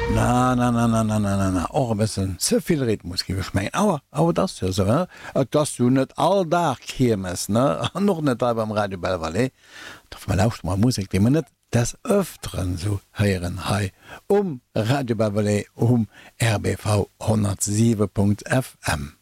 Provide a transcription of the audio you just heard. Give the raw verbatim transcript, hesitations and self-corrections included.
Na na na na na na na na och bessen zuviel Rhythmus gi schmengen. Awer awer das ja so ne? Dats du net all da kiemes ne noch net da beim Radio Belvalais. Daf man lauscht mal Musik, de man net das öfteren so heieren hai um Radio Belvalais um R B V hundertsieben Punkt F M.